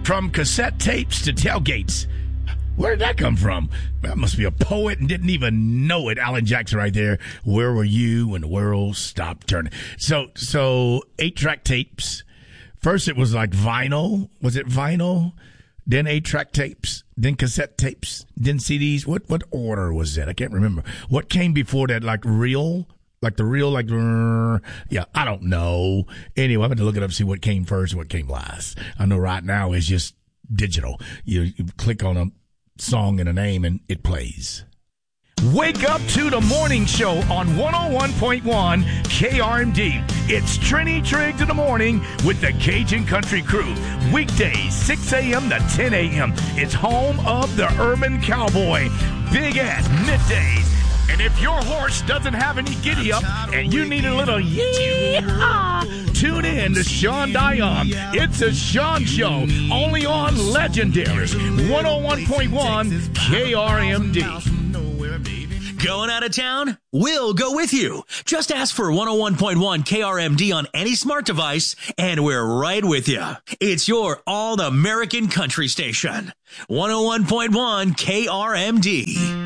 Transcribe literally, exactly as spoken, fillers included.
From cassette tapes to tailgates. Where did that come from? That must be a poet and didn't even know it. Alan Jackson right there. Where were you when the world stopped turning? So, so eight-track tapes. First it was like vinyl. Was it vinyl? Then eight-track tapes. Then cassette tapes. Then C Ds. What what order was that? I can't remember. What came before that? Like reel? Like the real, like, uh, yeah, I don't know. Anyway, I'm going to look it up, see what came first and what came last. I know right now it's just digital. You, you click on a song and a name and it plays. Wake up to the morning show on one oh one point one K R M D. It's Trini Triggs in the morning with the Cajun Country Crew. Weekdays, six a.m. to ten a.m. It's home of the Urban Cowboy. Big Ed, middays. And if your horse doesn't have any giddy up and you need a little yee-haw, tune in to Sean Dion. It's a Sean Show, only on Legendary one oh one point one K R M D. Going out of town? We'll go with you. Just ask for one oh one point one K R M D on any smart device, and we're right with you. It's your all-American country station. one oh one point one K R M D.